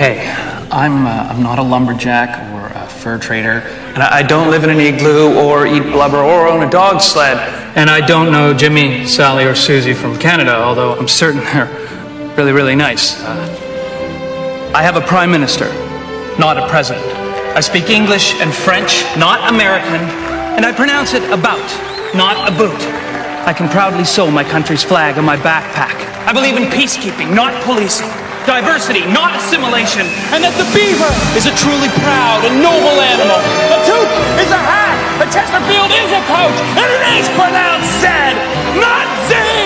Hey, I'm not a lumberjack or a fur trader, and I don't live in an igloo or eat blubber or own a dog sled, and I don't know Jimmy, Sally, or Susie from Canada, although I'm certain they're really, really nice. I have a prime minister, not a president. I speak English and French, not American, and I pronounce it about, not a boot. I can proudly sew my country's flag on my backpack. I believe in peacekeeping, not policing. Diversity, not assimilation. And that the beaver is a truly proud and noble animal. A toque is a hat. A Chesterfield is a coach. And it is pronounced said, not Z!